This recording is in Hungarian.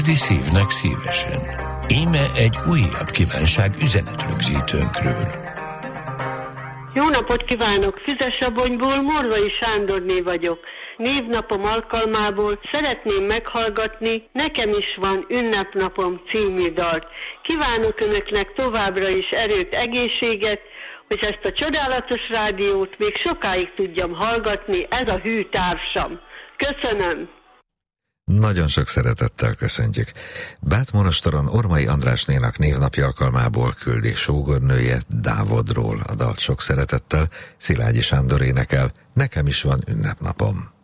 Szívnek szívesen. Íme egy újabb kívánság üzenetrögzítőnkről. Jó napot kívánok! Füzesabonyból Morvai Sándorné vagyok. Névnapom alkalmából szeretném meghallgatni Nekem is van ünnepnapom című dalt. Kívánok Önöknek továbbra is erőt, egészséget, hogy ezt a csodálatos rádiót még sokáig tudjam hallgatni, ez a hű társam. Köszönöm! Nagyon sok szeretettel köszöntjük. Bátmonostoron Ormai Andrásnénak névnapja alkalmából küldi sógornője Dávodról a dalt sok szeretettel. Szilágyi Sándor énekel, Nekem is van ünnepnapom.